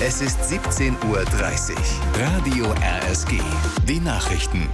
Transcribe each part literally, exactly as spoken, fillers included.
Es ist siebzehn Uhr dreißig. Radio R S G. Die Nachrichten.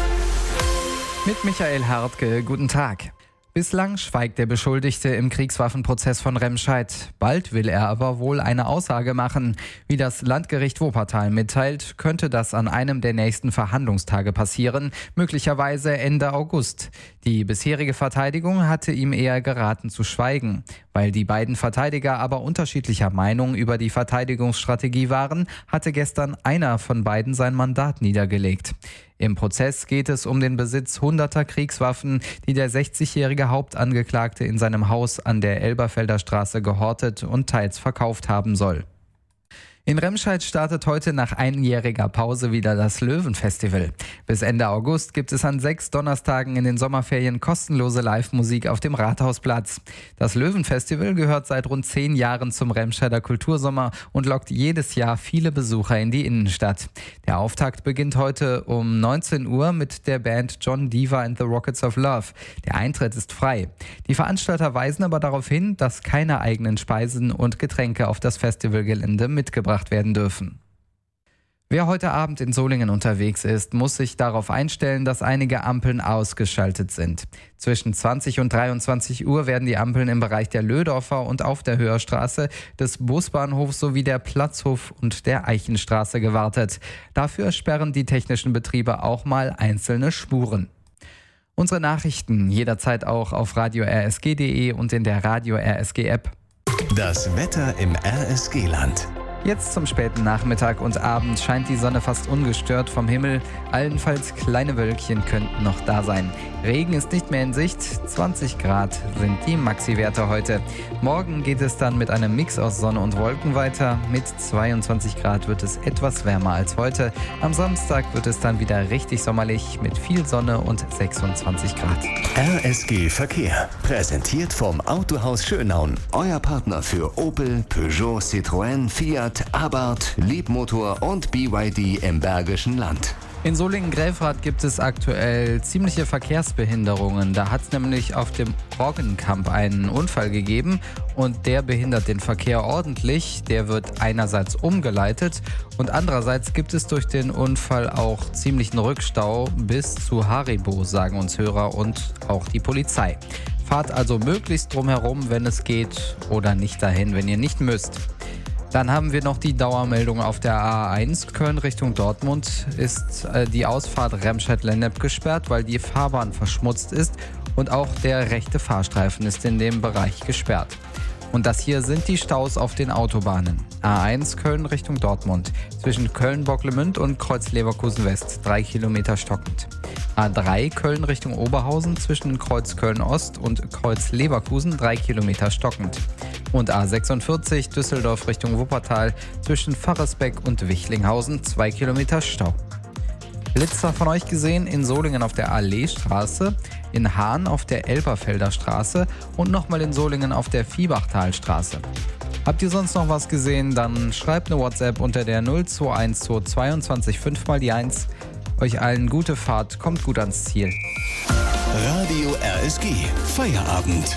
Mit Michael Hartke, guten Tag. Bislang schweigt der Beschuldigte im Kriegswaffenprozess von Remscheid. Bald will er aber wohl eine Aussage machen. Wie das Landgericht Wuppertal mitteilt, könnte das an einem der nächsten Verhandlungstage passieren, möglicherweise Ende August. Die bisherige Verteidigung hatte ihm eher geraten zu schweigen. Weil die beiden Verteidiger aber unterschiedlicher Meinung über die Verteidigungsstrategie waren, hatte gestern einer von beiden sein Mandat niedergelegt. Im Prozess geht es um den Besitz hunderter Kriegswaffen, die der sechzigjährige Hauptangeklagte in seinem Haus an der Elberfelder Straße gehortet und teils verkauft haben soll. In Remscheid startet heute nach einjähriger Pause wieder das Löwenfestival. Bis Ende August gibt es an sechs Donnerstagen in den Sommerferien kostenlose Live-Musik auf dem Rathausplatz. Das Löwenfestival gehört seit rund zehn Jahren zum Remscheider Kultursommer und lockt jedes Jahr viele Besucher in die Innenstadt. Der Auftakt beginnt heute um neunzehn Uhr mit der Band John Diva and the Rockets of Love. Der Eintritt ist frei. Die Veranstalter weisen aber darauf hin, dass keine eigenen Speisen und Getränke auf das Festivalgelände mitgebracht werden dürfen. Wer heute Abend in Solingen unterwegs ist, muss sich darauf einstellen, dass einige Ampeln ausgeschaltet sind. Zwischen zwanzig und dreiundzwanzig Uhr werden die Ampeln im Bereich der Löhdorfer und auf der Höherstraße, des Busbahnhofs sowie der Platzhof und der Eichenstraße gewartet. Dafür sperren die technischen Betriebe auch mal einzelne Spuren. Unsere Nachrichten jederzeit auch auf radio r s g punkt d e und in der Radio R S G App. Das Wetter im R S G-Land. Jetzt zum späten Nachmittag und Abend scheint die Sonne fast ungestört vom Himmel. Allenfalls kleine Wölkchen könnten noch da sein. Regen ist nicht mehr in Sicht. zwanzig Grad sind die Maxi-Werte heute. Morgen geht es dann mit einem Mix aus Sonne und Wolken weiter. Mit zweiundzwanzig Grad wird es etwas wärmer als heute. Am Samstag wird es dann wieder richtig sommerlich mit viel Sonne und sechsundzwanzig Grad. R S G Verkehr. Präsentiert vom Autohaus Schönaun. Euer Partner für Opel, Peugeot, Citroën, Fiat, Abarth, Liebmotor und B Y D im Bergischen Land. In Solingen-Gräfrath gibt es aktuell ziemliche Verkehrsbehinderungen. Da hat es nämlich auf dem Roggenkamp einen Unfall gegeben und der behindert den Verkehr ordentlich. Der wird einerseits umgeleitet und andererseits gibt es durch den Unfall auch ziemlichen Rückstau bis zu Haribo, sagen uns Hörer und auch die Polizei. Fahrt also möglichst drumherum, wenn es geht, oder nicht dahin, wenn ihr nicht müsst. Dann haben wir noch die Dauermeldung auf der A eins Köln Richtung Dortmund. Ist äh, die Ausfahrt Remscheid-Lennep gesperrt, weil die Fahrbahn verschmutzt ist und auch der rechte Fahrstreifen ist in dem Bereich gesperrt. Und das hier sind die Staus auf den Autobahnen. A eins Köln Richtung Dortmund. Zwischen Köln-Bocklemünd und Kreuz-Leverkusen-West. Drei Kilometer stockend. A drei Köln Richtung Oberhausen zwischen Kreuz Köln-Ost und Kreuz Leverkusen. Drei Kilometer stockend. Und A sechsundvierzig Düsseldorf Richtung Wuppertal zwischen Pfarrersbeck und Wichlinghausen. Zwei Kilometer Stau. Blitzer von euch gesehen in Solingen auf der Alleestraße, in Hahn auf der Elberfelder Straße und nochmal in Solingen auf der Viehbachtalstraße. Habt ihr sonst noch was gesehen, dann schreibt eine WhatsApp unter der null zwei eins zwei zweiundzwanzig fünf mal die eins. Euch allen gute Fahrt, kommt gut ans Ziel. Radio R S G Feierabend.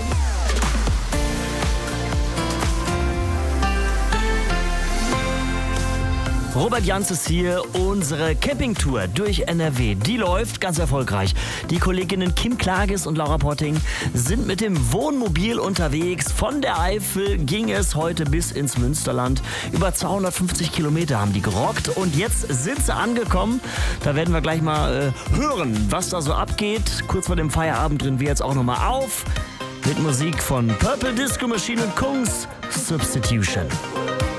Robert Jans ist hier. Unsere Campingtour durch N R W, die läuft ganz erfolgreich. Die Kolleginnen Kim Klages und Laura Potting sind mit dem Wohnmobil unterwegs. Von der Eifel ging es heute bis ins Münsterland. Über zweihundertfünfzig Kilometer haben die gerockt und jetzt sind sie angekommen. Da werden wir gleich mal äh, hören, was da so abgeht. Kurz vor dem Feierabend drehen wir jetzt auch nochmal auf mit Musik von Purple Disco Machine und Kungs Substitution.